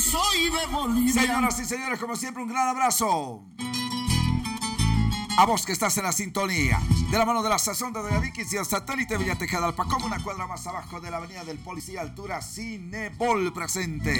soy de Bolivia. Señoras y señores, como siempre, un gran abrazo a vos que estás en la sintonía. De la mano de la Sazón de Doña Vicky y el satélite Villa Tejada Alpacoma, una cuadra más abajo de la avenida del Policía, altura Cinebol presente.